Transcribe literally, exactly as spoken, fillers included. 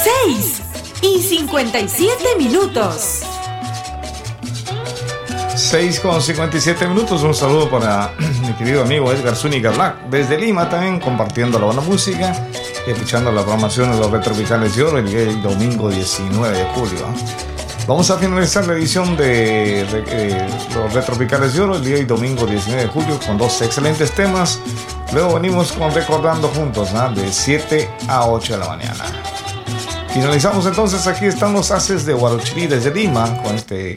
seis y cincuenta y siete minutos. seis con cincuenta y siete minutos. Un saludo para mi querido amigo Edgar Zúñiga Black desde Lima, también compartiendo la buena música y escuchando la programación de los Retropicales de Oro el día del domingo diecinueve de julio. Vamos a finalizar la edición de, de eh, los Retropicales de Oro el día del domingo diecinueve de julio con dos excelentes temas. Luego venimos con Recordando Juntos, ¿no? De siete a ocho de la mañana. Finalizamos entonces. Aquí están los Haces de Huarochirí desde Lima con este